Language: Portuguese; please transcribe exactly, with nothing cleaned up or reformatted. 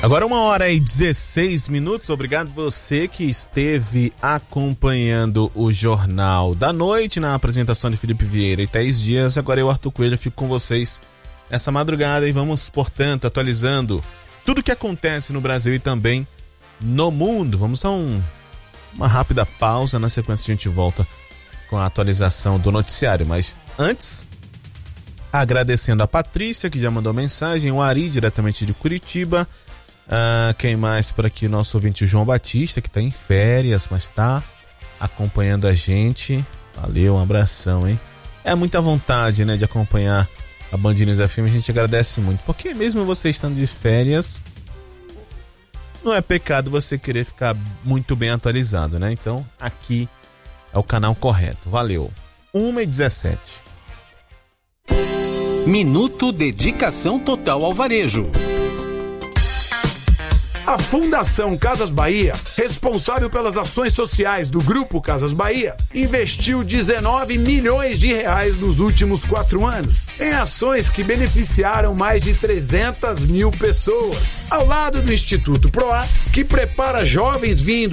Agora uma hora e dezesseis minutos, obrigado você que esteve acompanhando o Jornal da Noite na apresentação de Felipe Vieira e Thaís Dias. Agora eu, Arthur Coelho, fico com vocês essa madrugada e vamos, portanto, atualizando tudo o que acontece no Brasil e também no mundo. Vamos a um, uma rápida pausa, na sequência a gente volta com a atualização do noticiário, mas antes, agradecendo a Patrícia que já mandou mensagem, o Ari diretamente de Curitiba. Ah, quem mais por aqui? Nosso ouvinte João Batista, que está em férias, mas está acompanhando a gente. Valeu, um abração, hein? É muita vontade, né, de acompanhar a Band News F M, a gente agradece muito, porque mesmo você estando de férias, não é pecado você querer ficar muito bem atualizado, né? Então, aqui é o canal correto. Valeu. uma e dezessete. Minuto Dedicação Total ao Varejo. A Fundação Casas Bahia, responsável pelas ações sociais do Grupo Casas Bahia, investiu dezenove milhões de reais nos últimos quatro anos em ações que beneficiaram mais de trezentas mil pessoas, ao lado do Instituto Proar, que prepara jovens vindos